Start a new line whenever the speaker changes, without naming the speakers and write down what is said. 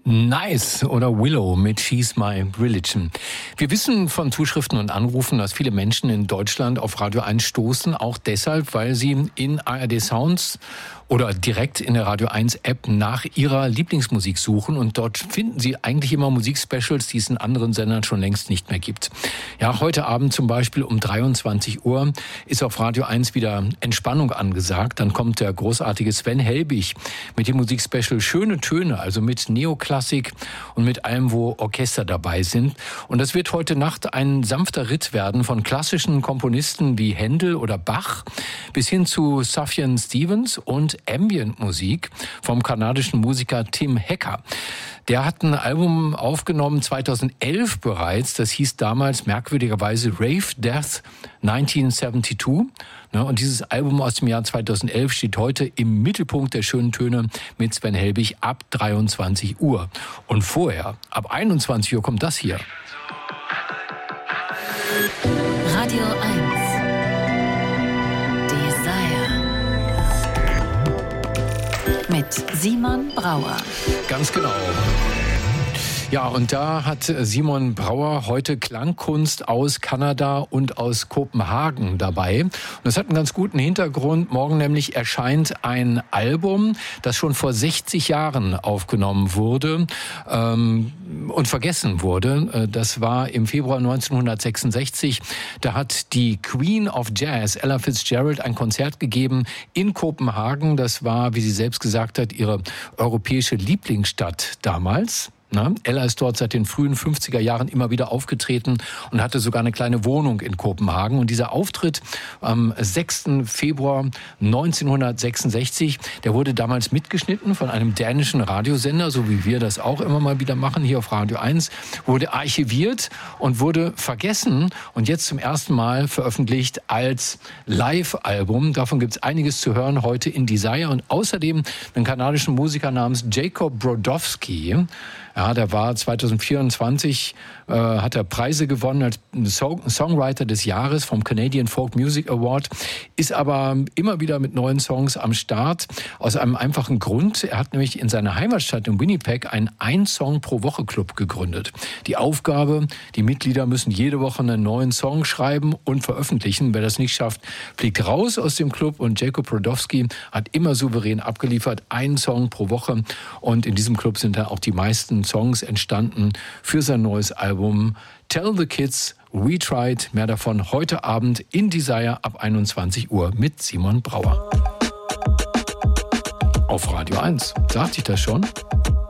Nice oder Willow mit She's My Religion. Wir wissen von Zuschriften und Anrufen, dass viele Menschen in Deutschland auf Radio 1 stoßen, auch deshalb, weil sie in ARD Sounds oder direkt in der Radio 1 App nach ihrer Lieblingsmusik suchen, und dort finden sie eigentlich immer Musikspecials, die es in anderen Sendern schon längst nicht mehr gibt. Ja, heute Abend zum Beispiel um 23 Uhr ist auf Radio 1 wieder Entspannung angesagt. Dann kommt der großartige Sven Helbig mit dem Musikspecial Schöne Töne, also mit Neoklassik und mit allem, wo Orchester dabei sind. Und das wird heute Nacht ein sanfter Ritt werden von klassischen Komponisten wie Händel oder Bach bis hin zu Sufjan Stevens und Ambient-Musik vom kanadischen Musiker Tim Hecker. Der hat ein Album aufgenommen 2011 bereits, das hieß damals merkwürdigerweise Rave Death 1972. Und dieses Album aus dem Jahr 2011 steht heute im Mittelpunkt der schönen Töne mit Sven Helbig ab 23 Uhr. Und vorher, ab 21 Uhr kommt das hier.
Radio 1 mit Simon Brauer.
Ganz genau. Ja, und da hat Simon Brauer heute Klangkunst aus Kanada und aus Kopenhagen dabei. Und das hat einen ganz guten Hintergrund. Morgen nämlich erscheint ein Album, das schon vor 60 Jahren aufgenommen wurde und vergessen wurde. Das war im Februar 1966. Da hat die Queen of Jazz, Ella Fitzgerald, ein Konzert gegeben in Kopenhagen. Das war, wie sie selbst gesagt hat, ihre europäische Lieblingsstadt damals. Ella ist dort seit den frühen 50er Jahren immer wieder aufgetreten und hatte sogar eine kleine Wohnung in Kopenhagen. Und dieser Auftritt am 6. Februar 1966, der wurde damals mitgeschnitten von einem dänischen Radiosender, so wie wir das auch immer mal wieder machen hier auf Radio 1, wurde archiviert und wurde vergessen und jetzt zum ersten Mal veröffentlicht als Live-Album. Davon gibt es einiges zu hören heute in Desire und außerdem einen kanadischen Musiker namens Jacob Brodowski. Ja, der war 2024, hat er Preise gewonnen als Songwriter des Jahres vom Canadian Folk Music Award, ist aber immer wieder mit neuen Songs am Start. Aus einem einfachen Grund, er hat nämlich in seiner Heimatstadt in Winnipeg einen Ein-Song-pro-Woche-Club gegründet. Die Aufgabe, die Mitglieder müssen jede Woche einen neuen Song schreiben und veröffentlichen. Wer das nicht schafft, fliegt raus aus dem Club, und Jacob Brodowski hat immer souverän abgeliefert, einen Song pro Woche, und in diesem Club sind dann auch die meisten Songs entstanden für sein neues Album Tell the Kids We Tried. Mehr davon heute Abend in Desire ab 21 Uhr mit Simon Brauer. Auf Radio 1. Sagte ich das schon?